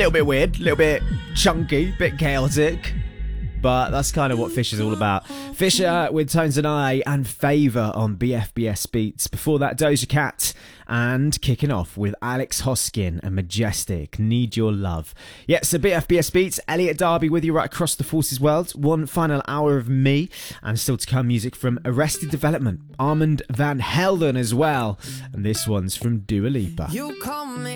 little bit weird, little bit chunky, bit chaotic. But that's kind of what Fisher's all about. Fisher with Tones and I and Favour on BFBS Beats. Before that, Doja Cat. And kicking off with Alex Hoskin and Majestic, Need Your Love. Yeah, so BFBS Beats, Elliot Darby with you right across the Forces world. One final hour of me. And still to come music from Arrested Development, Armand Van Helden as well. And this one's from Dua Lipa. You call me